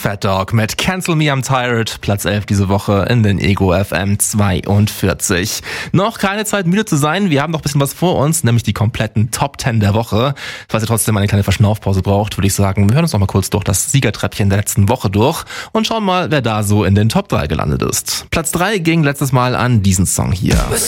Fat Dog mit Cancel Me I'm Tired, Platz 11 diese Woche in den Ego FM 42. Noch keine Zeit müde zu sein, wir haben noch ein bisschen was vor uns, nämlich die kompletten Top 10 der Woche. Falls ihr trotzdem eine kleine Verschnaufpause braucht, würde ich sagen, wir hören uns noch mal kurz durch das Siegertreppchen der letzten Woche durch und schauen mal, wer da so in den Top 3 gelandet ist. Platz 3 ging letztes Mal an diesen Song hier.